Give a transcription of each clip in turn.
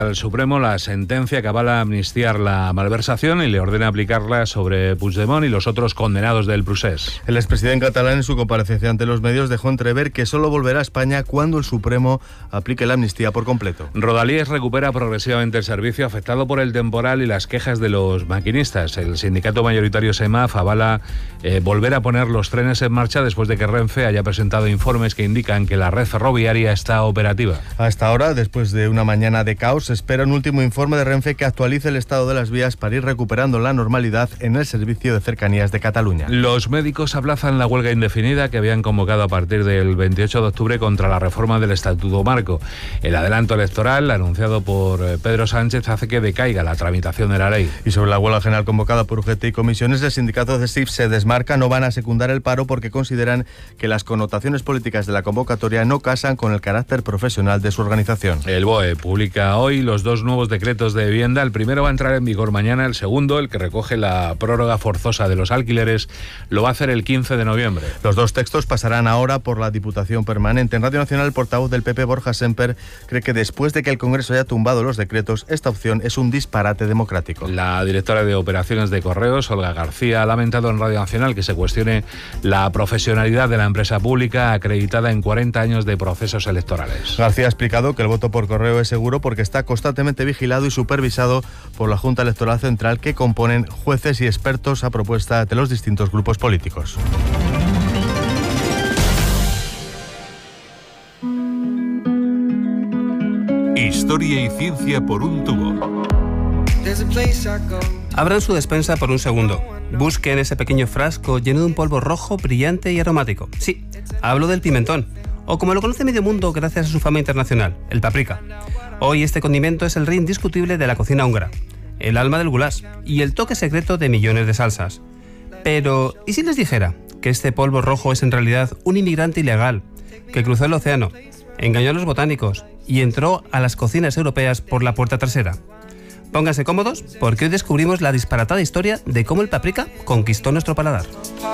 El Supremo la sentencia que avala amnistiar la malversación y le ordena aplicarla sobre Puigdemont y los otros condenados del procés. El expresidente catalán en su comparecencia ante los medios dejó entrever que solo volverá a España cuando el Supremo aplique la amnistía por completo. Rodalies recupera progresivamente el servicio afectado por el temporal y las quejas de los maquinistas. El sindicato mayoritario SEMAF avala volver a poner los trenes en marcha después de que Renfe haya presentado informes que indican que la red ferroviaria está operativa. Hasta ahora, después de una mañana de caos, se espera un último informe de Renfe que actualice el estado de las vías para ir recuperando la normalidad en el servicio de cercanías de Cataluña. Los médicos aplazan la huelga indefinida que habían convocado a partir del 28 de octubre contra la reforma del Estatuto Marco. El adelanto electoral anunciado por Pedro Sánchez hace que decaiga la tramitación de la ley. Y sobre la huelga general convocada por UGT y comisiones, el sindicato de CESIF se desmarca, no van a secundar el paro porque consideran que las connotaciones políticas de la convocatoria no casan con el carácter profesional de su organización. El BOE publica hoy los dos nuevos decretos de vivienda. El primero va a entrar en vigor mañana, el segundo, el que recoge la prórroga forzosa de los alquileres, lo va a hacer el 15 de noviembre. Los dos textos pasarán ahora por la Diputación Permanente. En Radio Nacional, el portavoz del PP, Borja Semper, cree que después de que el Congreso haya tumbado los decretos, esta opción es un disparate democrático. La directora de Operaciones de Correos, Olga García, ha lamentado en Radio Nacional que se cuestione la profesionalidad de la empresa pública acreditada en 40 años de procesos electorales. García ha explicado que el voto por correo es seguro porque está constantemente vigilado y supervisado por la Junta Electoral Central, que componen jueces y expertos a propuesta de los distintos grupos políticos. Historia y ciencia por un tubo. Abran su despensa por un segundo. Busquen ese pequeño frasco lleno de un polvo rojo brillante y aromático. Sí, hablo del pimentón, o como lo conoce medio mundo gracias a su fama internacional, el paprika. Hoy este condimento es el rey indiscutible de la cocina húngara, el alma del goulash y el toque secreto de millones de salsas. Pero, ¿y si les dijera que este polvo rojo es en realidad un inmigrante ilegal que cruzó el océano, engañó a los botánicos y entró a las cocinas europeas por la puerta trasera? Pónganse cómodos porque hoy descubrimos la disparatada historia de cómo el paprika conquistó nuestro paladar.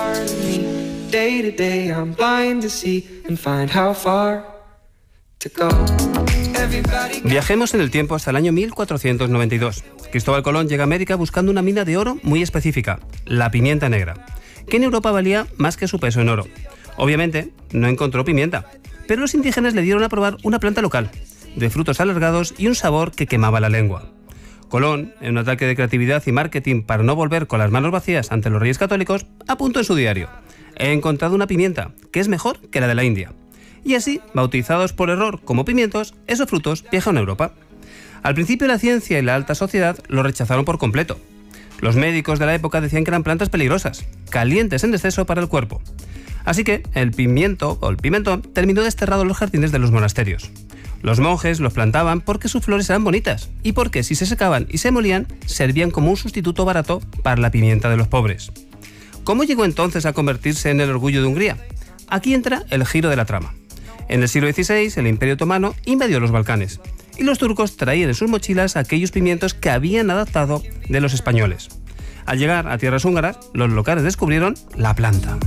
Viajemos en el tiempo hasta el año 1492. Cristóbal Colón llega a América buscando una mina de oro muy específica, la pimienta negra, que en Europa valía más que su peso en oro. Obviamente, no encontró pimienta, pero los indígenas le dieron a probar una planta local, de frutos alargados y un sabor que quemaba la lengua. Colón, en un ataque de creatividad y marketing para no volver con las manos vacías ante los reyes católicos, apuntó en su diario: he encontrado una pimienta que es mejor que la de la India. Y así, bautizados por error como pimientos, esos frutos viajaron a Europa. Al principio la ciencia y la alta sociedad lo rechazaron por completo. Los médicos de la época decían que eran plantas peligrosas, calientes en exceso para el cuerpo. Así que el pimiento o el pimentón terminó desterrado en los jardines de los monasterios. Los monjes los plantaban porque sus flores eran bonitas y porque si se secaban y se molían, servían como un sustituto barato para la pimienta de los pobres. ¿Cómo llegó entonces a convertirse en el orgullo de Hungría? Aquí entra el giro de la trama. En el siglo XVI, el Imperio Otomano invadió los Balcanes y los turcos traían en sus mochilas aquellos pimientos que habían adaptado de los españoles. Al llegar a tierras húngaras, los locales descubrieron la planta.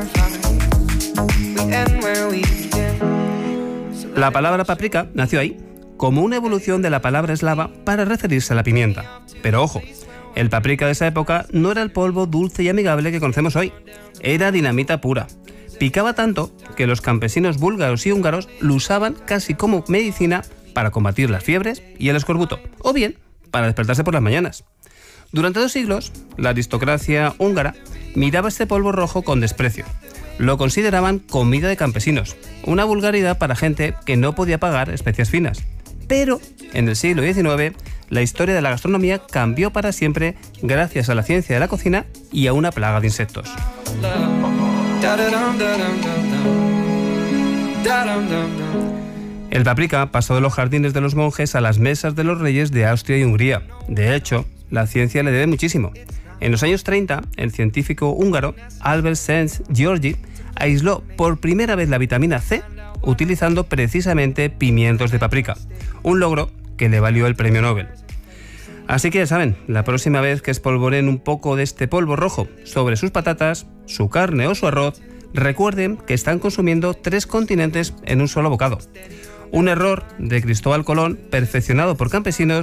La palabra paprika nació ahí, como una evolución de la palabra eslava para referirse a la pimienta. Pero ojo, el paprika de esa época no era el polvo dulce y amigable que conocemos hoy, era dinamita pura. Picaba tanto que los campesinos búlgaros y húngaros lo usaban casi como medicina para combatir las fiebres y el escorbuto, o bien para despertarse por las mañanas. Durante 2 siglos, la aristocracia húngara miraba este polvo rojo con desprecio. Lo consideraban comida de campesinos, una vulgaridad para gente que no podía pagar especias finas. Pero en el siglo XIX, la historia de la gastronomía cambió para siempre gracias a la ciencia de la cocina y a una plaga de insectos. El paprika pasó de los jardines de los monjes a las mesas de los reyes de Austria y Hungría. De hecho, la ciencia le debe muchísimo. En los años 30, el científico húngaro Albert Szent-Györgyi aisló por primera vez la vitamina C utilizando precisamente pimientos de paprika, un logro que le valió el premio Nobel. Así que ya saben, la próxima vez que espolvoreen un poco de este polvo rojo sobre sus patatas, su carne o su arroz, recuerden que están consumiendo 3 continentes en un solo bocado. Un error de Cristóbal Colón perfeccionado por campesinos